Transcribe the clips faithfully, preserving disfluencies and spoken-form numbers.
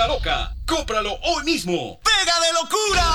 la loca. ¡Cómpralo hoy mismo! ¡Pega de locura!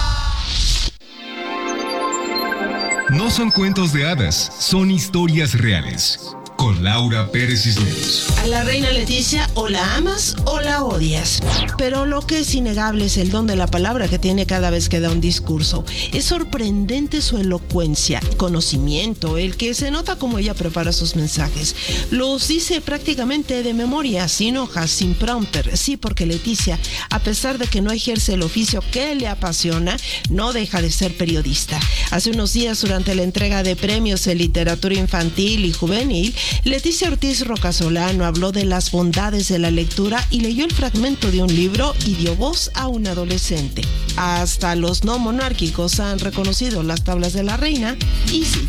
No son cuentos de hadas, son historias reales. Con Laura Pérez Cisneros. A la reina Leticia o la amas o la odias. Pero lo que es innegable es el don de la palabra que tiene cada vez que da un discurso. Es sorprendente su elocuencia, conocimiento, el que se nota como ella prepara sus mensajes. Los dice prácticamente de memoria, sin hojas, sin prompter. Sí, porque Leticia, a pesar de que no ejerce el oficio que le apasiona, no deja de ser periodista. Hace unos días, durante la entrega de premios en literatura infantil y juvenil, Leticia Ortiz Rocasolano habló de las bondades de la lectura y leyó el fragmento de un libro y dio voz a un adolescente. Hasta los no monárquicos han reconocido las tablas de la reina y sí.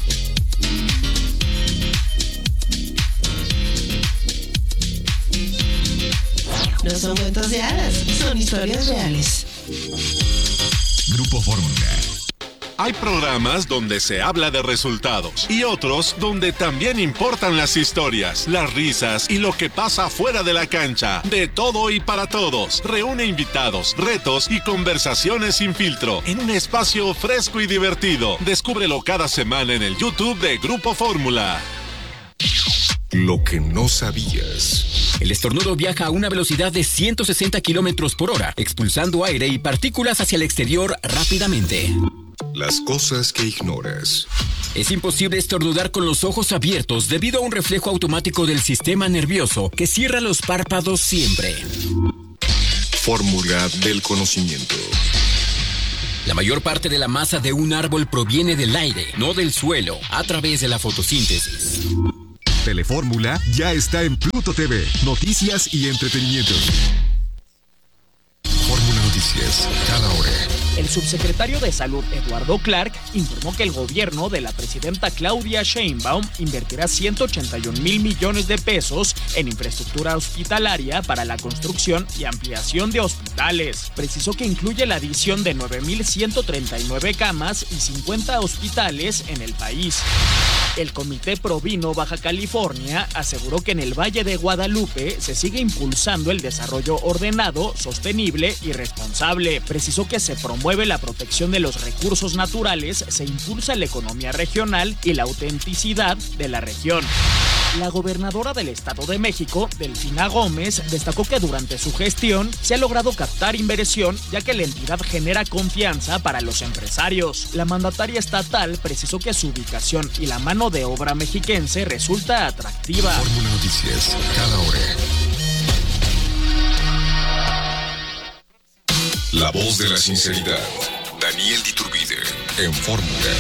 No son cuentos de hadas, son historias reales. Grupo Fórmula. Hay programas donde se habla de resultados y otros donde también importan las historias, las risas y lo que pasa fuera de la cancha. De todo y para todos. Reúne invitados, retos y conversaciones sin filtro en un espacio fresco y divertido. Descúbrelo cada semana en el YouTube de Grupo Fórmula. Lo que no sabías. El estornudo viaja a una velocidad de ciento sesenta kilómetros por hora, expulsando aire y partículas hacia el exterior rápidamente. Las cosas que ignoras. Es imposible estornudar con los ojos abiertos debido a un reflejo automático del sistema nervioso que cierra los párpados siempre. Fórmula del conocimiento. La mayor parte de la masa de un árbol proviene del aire, no del suelo, a través de la fotosíntesis. Telefórmula ya está en Pluto T V. Noticias y entretenimiento. Fórmula Noticias, cada hora. El subsecretario de Salud, Eduardo Clark, informó que el gobierno de la presidenta Claudia Sheinbaum invertirá ciento ochenta y un mil millones de pesos en infraestructura hospitalaria para la construcción y ampliación de hospitales. Precisó que incluye la adición de nueve mil ciento treinta y nueve camas y cincuenta hospitales en el país. El Comité Provino Baja California aseguró que en el Valle de Guadalupe se sigue impulsando el desarrollo ordenado, sostenible y responsable. Precisó que se promueve la protección de los recursos naturales, se impulsa la economía regional y la autenticidad de la región. La gobernadora del Estado de México, Delfina Gómez, destacó que durante su gestión se ha logrado captar inversión, ya que la entidad genera confianza para los empresarios. La mandataria estatal precisó que su ubicación y la mano de obra mexiquense resulta atractiva. Fórmula Noticias, cada hora. La voz de la sinceridad. Daniel Diturbide, en Fórmula.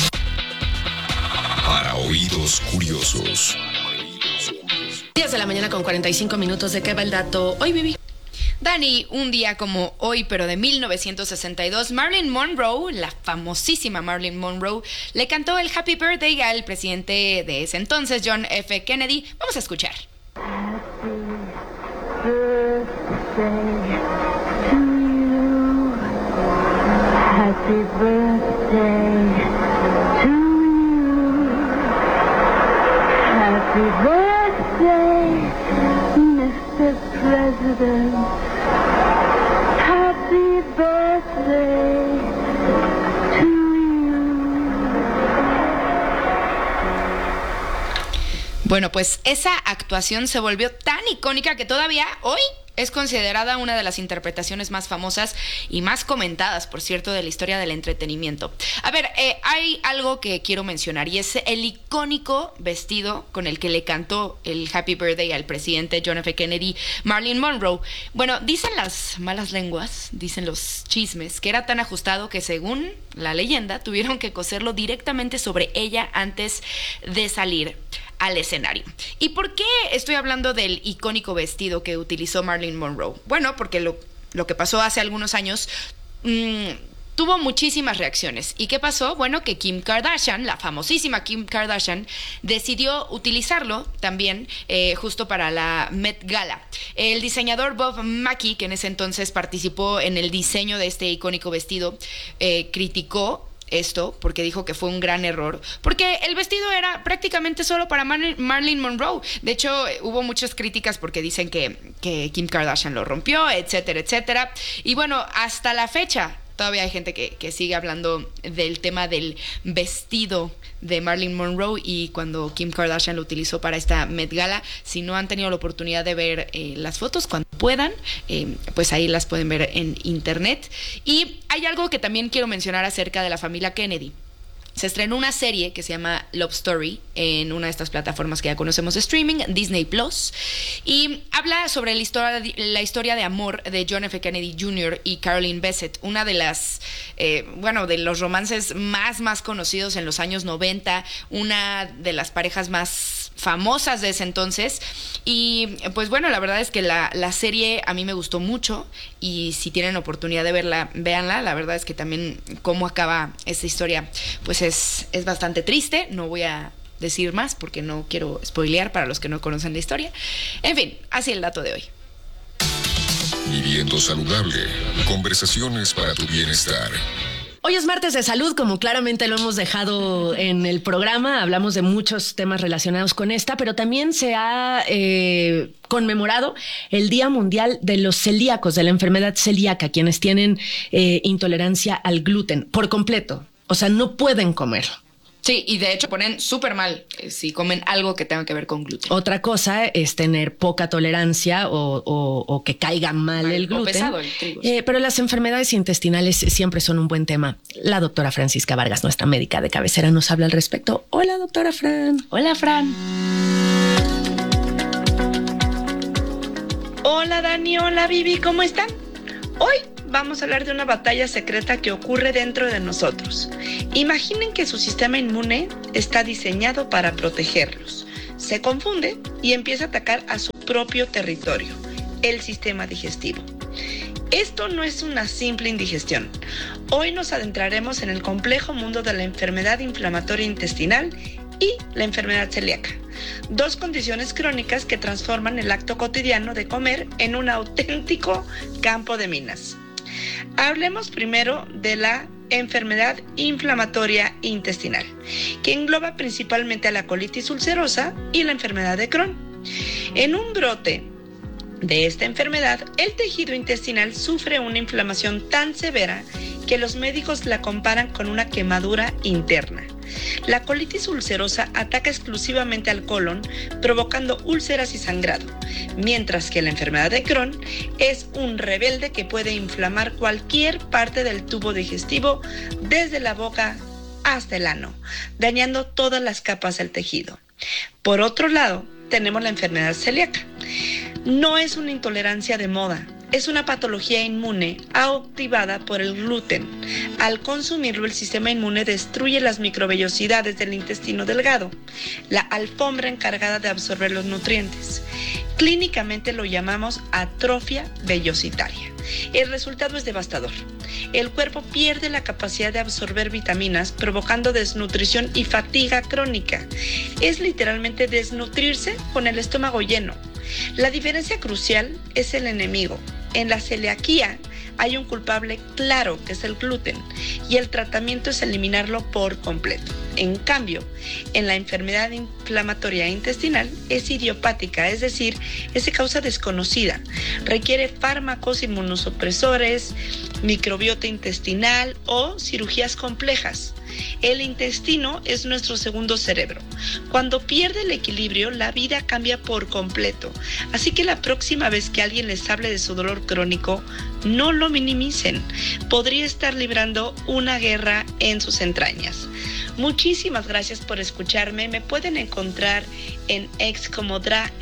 Para oídos curiosos. diez de la mañana con cuarenta y cinco minutos. ¿De qué va el dato hoy, Vivi? Dani, un día como hoy, pero de mil novecientos sesenta y dos, Marilyn Monroe, la famosísima Marilyn Monroe, le cantó el Happy Birthday al presidente de ese entonces, John F. Kennedy. Vamos a escuchar. Happy birthday to you. Happy birthday, mister President. Happy birthday to you. Bueno, pues esa actuación se volvió tan icónica que todavía hoy es considerada una de las interpretaciones más famosas y más comentadas, por cierto, de la historia del entretenimiento. A ver, eh, hay algo que quiero mencionar y es el icónico vestido con el que le cantó el Happy Birthday al presidente John F. Kennedy, Marilyn Monroe. Bueno, dicen las malas lenguas, dicen los chismes, que era tan ajustado que según la leyenda tuvieron que coserlo directamente sobre ella antes de salir al escenario. ¿Y por qué estoy hablando del icónico vestido que utilizó Marilyn Monroe? Bueno, porque lo, lo que pasó hace algunos años mmm, tuvo muchísimas reacciones. ¿Y qué pasó? Bueno, que Kim Kardashian, la famosísima Kim Kardashian, decidió utilizarlo también eh, justo para la Met Gala. El diseñador Bob Mackie, que en ese entonces participó en el diseño de este icónico vestido, eh, criticó esto, porque dijo que fue un gran error, porque el vestido era prácticamente solo para Mar- Marilyn Monroe. De hecho, hubo muchas críticas porque dicen que, que Kim Kardashian lo rompió, etcétera, etcétera. Y bueno, hasta la fecha todavía hay gente que, que sigue hablando del tema del vestido de Marilyn Monroe y cuando Kim Kardashian lo utilizó para esta Met Gala. Si no han tenido la oportunidad de ver eh, las fotos, cuando puedan, eh, pues ahí las pueden ver en internet. Y hay algo que también quiero mencionar acerca de la familia Kennedy. Se estrenó una serie que se llama Love Story en una de estas plataformas que ya conocemos de streaming, Disney Plus, y habla sobre la historia, la historia de amor de John F. Kennedy junior y Caroline Bessette, una de las, eh, bueno, de los romances más, más conocidos en los años noventa, una de las parejas más famosas de ese entonces. Y pues bueno, la verdad es que la, la serie a mí me gustó mucho y si tienen oportunidad de verla, véanla. La verdad es que también cómo acaba esta historia pues es, es bastante triste. No voy a decir más porque no quiero spoilear para los que no conocen la historia. En fin, así el dato de hoy. Viviendo saludable. Conversaciones para tu bienestar. Hoy es martes de salud, como claramente lo hemos dejado en el programa. Hablamos de muchos temas relacionados con esta, pero también se ha eh, conmemorado el Día Mundial de los Celíacos, de la enfermedad celíaca, quienes tienen eh, intolerancia al gluten por completo. O sea, no pueden comerlo. Sí, y de hecho ponen súper mal eh, si comen algo que tenga que ver con gluten. Otra cosa es tener poca tolerancia o, o, o que caiga mal, mal el gluten. O pesado el trigo. Eh, pero las enfermedades intestinales siempre son un buen tema. La doctora Francisca Vargas, nuestra médica de cabecera, nos habla al respecto. Hola, doctora Fran. Hola, Fran. Hola, Dani. Hola, Vivi. ¿Cómo están? Hoy vamos a hablar de una batalla secreta que ocurre dentro de nosotros. Imaginen que su sistema inmune está diseñado para protegerlos. Se confunde y empieza a atacar a su propio territorio, el sistema digestivo. Esto no es una simple indigestión. Hoy nos adentraremos en el complejo mundo de la enfermedad inflamatoria intestinal y la enfermedad celíaca. Dos condiciones crónicas que transforman el acto cotidiano de comer en un auténtico campo de minas. Hablemos primero de la enfermedad inflamatoria intestinal, que engloba principalmente a la colitis ulcerosa y la enfermedad de Crohn. En un brote de esta enfermedad, el tejido intestinal sufre una inflamación tan severa que los médicos la comparan con una quemadura interna. La colitis ulcerosa ataca exclusivamente al colon, provocando úlceras y sangrado, mientras que la enfermedad de Crohn es un rebelde que puede inflamar cualquier parte del tubo digestivo, desde la boca hasta el ano, dañando todas las capas del tejido. Por otro lado, tenemos la enfermedad celíaca. No es una intolerancia de moda. Es una patología inmune activada por el gluten. Al consumirlo, el sistema inmune destruye las microvellosidades del intestino delgado, la alfombra encargada de absorber los nutrientes. Clínicamente lo llamamos atrofia vellositaria. El resultado es devastador. El cuerpo pierde la capacidad de absorber vitaminas, provocando desnutrición y fatiga crónica. Es literalmente desnutrirse con el estómago lleno. La diferencia crucial es el enemigo. En la celiaquía hay un culpable claro, que es el gluten, y el tratamiento es eliminarlo por completo. En cambio, en la enfermedad inflamatoria intestinal es idiopática, es decir, es de causa desconocida. Requiere fármacos inmunosupresores, microbiota intestinal o cirugías complejas. El intestino es nuestro segundo cerebro. Cuando pierde el equilibrio, la vida cambia por completo. Así que la próxima vez que alguien les hable de su dolor crónico, no lo minimicen. Podría estar librando una guerra en sus entrañas. Muchísimas gracias por escucharme. Me pueden encontrar en X como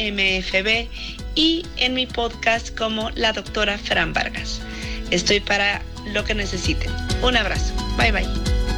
DraMFB y en mi podcast como la doctora Fran Vargas. Estoy para lo que necesiten. Un abrazo. Bye bye.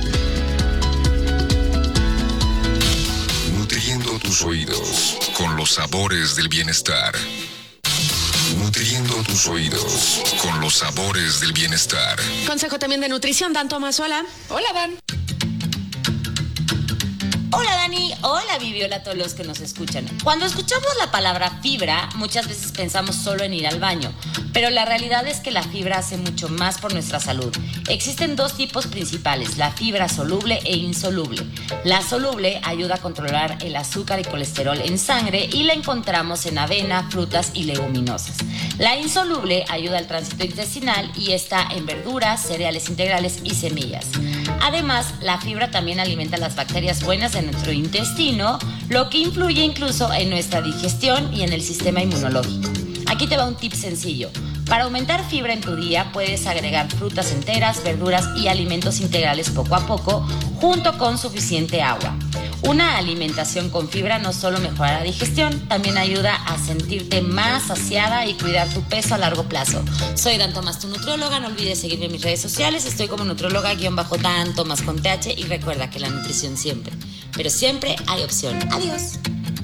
Nutriendo tus oídos con los sabores del bienestar. Nutriendo tus oídos con los sabores del bienestar. Consejo también de nutrición, Dan Tomás, hola. Hola, Dan. Hola Dani, hola Vivi, hola a todos los que nos escuchan. Cuando escuchamos la palabra fibra, muchas veces pensamos solo en ir al baño, pero la realidad es que la fibra hace mucho más por nuestra salud. Existen dos tipos principales, la fibra soluble e insoluble. La soluble ayuda a controlar el azúcar y colesterol en sangre y la encontramos en avena, frutas y leguminosas. La insoluble ayuda al tránsito intestinal y está en verduras, cereales integrales y semillas. Además, la fibra también alimenta las bacterias buenas de nuestro intestino, lo que influye incluso en nuestra digestión y en el sistema inmunológico. Aquí te va un tip sencillo. Para aumentar fibra en tu día, puedes agregar frutas enteras, verduras y alimentos integrales poco a poco, junto con suficiente agua. Una alimentación con fibra no solo mejora la digestión, también ayuda a sentirte más saciada y cuidar tu peso a largo plazo. Soy Dan Tomás, tu nutrióloga. No olvides seguirme en mis redes sociales. Estoy como nutrióloga-Dan Tomás con T H y recuerda que la nutrición siempre, pero siempre hay opción. Adiós.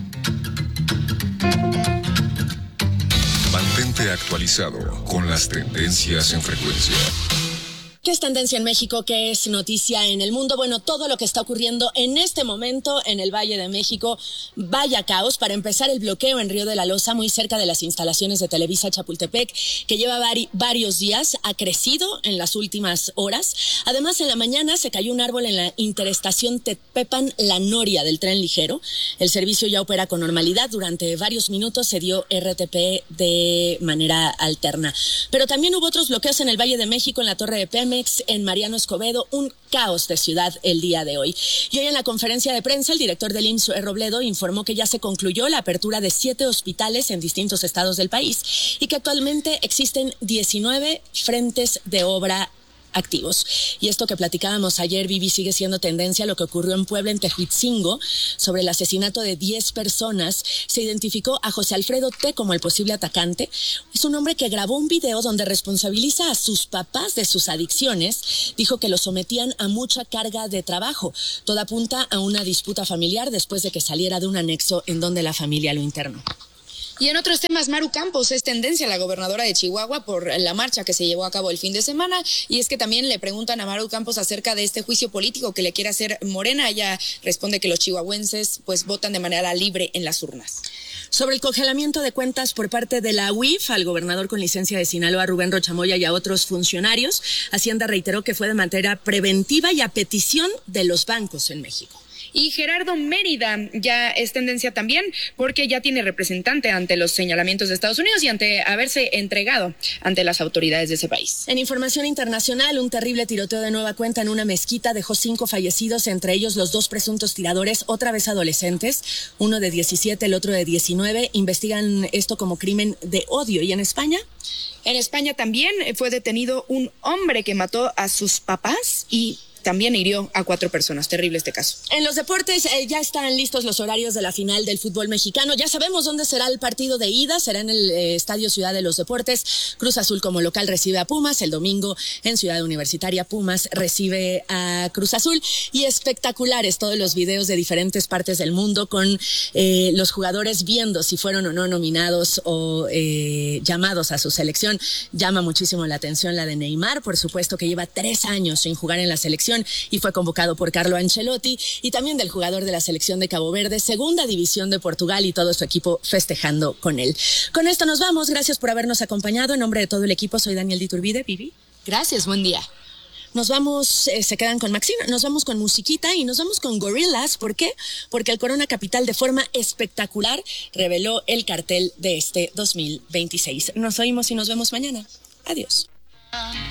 Mantente actualizado con las tendencias en frecuencia. ¿Qué es tendencia en México? ¿Qué es noticia en el mundo? Bueno, todo lo que está ocurriendo en este momento en el Valle de México. Vaya caos. Para empezar, el bloqueo en Río de la Loza, muy cerca de las instalaciones de Televisa Chapultepec, que lleva vari- varios días, ha crecido en las últimas horas. Además, en la mañana se cayó un árbol en la interestación Tepepan-La Noria del tren ligero. El servicio ya opera con normalidad. Durante varios minutos se dio R T P de manera alterna. Pero también hubo otros bloqueos en el Valle de México, en la Torre de Pemex, en Mariano Escobedo, un caos de ciudad el día de hoy. Y hoy en la conferencia de prensa, el director del I M S S, Robledo, informó que ya se concluyó la apertura de siete hospitales en distintos estados del país y que actualmente existen diecinueve frentes de obra activos. Y esto que platicábamos ayer, Vivi, sigue siendo tendencia. Lo que ocurrió en Puebla, en Tehuitzingo, sobre el asesinato de diez personas. Se identificó a José Alfredo T. como el posible atacante. Es un hombre que grabó un video donde responsabiliza a sus papás de sus adicciones. Dijo que los sometían a mucha carga de trabajo. Todo apunta a una disputa familiar después de que saliera de un anexo en donde la familia lo internó. Y en otros temas, Maru Campos es tendencia, la gobernadora de Chihuahua, por la marcha que se llevó a cabo el fin de semana. Y es que también le preguntan a Maru Campos acerca de este juicio político que le quiere hacer Morena. Ella responde que los chihuahuenses pues votan de manera libre en las urnas. Sobre el congelamiento de cuentas por parte de la U I F al gobernador con licencia de Sinaloa, Rubén Rocha Moya, y a otros funcionarios, Hacienda reiteró que fue de manera preventiva y a petición de los bancos en México. Y Gerardo Mérida ya es tendencia también porque ya tiene representante ante los señalamientos de Estados Unidos y ante haberse entregado ante las autoridades de ese país. En información internacional, un terrible tiroteo de nueva cuenta en una mezquita dejó cinco fallecidos, entre ellos los dos presuntos tiradores, otra vez adolescentes, uno de diecisiete, el otro de diecinueve. Investigan esto como crimen de odio. ¿Y en España? En España también fue detenido un hombre que mató a sus papás y también hirió a cuatro personas. Terrible este caso. En los deportes eh, ya están listos los horarios de la final del fútbol mexicano. Ya sabemos dónde será el partido de ida. Será en el eh, Estadio Ciudad de los Deportes. Cruz Azul como local recibe a Pumas. El domingo en Ciudad Universitaria, Pumas recibe a Cruz Azul. Y espectaculares todos los videos de diferentes partes del mundo con eh, los jugadores viendo si fueron o no nominados o eh, llamados a su selección. Llama muchísimo la atención la de Neymar, por supuesto, que lleva tres años sin jugar en la selección y fue convocado por Carlo Ancelotti, y también del jugador de la selección de Cabo Verde, segunda división de Portugal, y todo su equipo festejando con él. Con esto nos vamos. Gracias por habernos acompañado. En nombre de todo el equipo, soy Daniel Diturbide. Vivi. Gracias, buen día. Nos vamos, eh, se quedan con Maxine, nos vamos con musiquita y nos vamos con Gorillaz. ¿Por qué? Porque el Corona Capital de forma espectacular reveló el cartel de este dos mil veintiséis. Nos oímos y nos vemos mañana. Adiós.